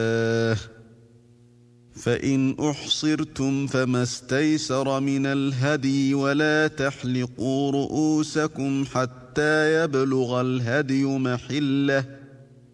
فإن أحصرتم فما استيسر من الهدي ولا تحلقوا رؤوسكم حتى يبلغ الهدي محله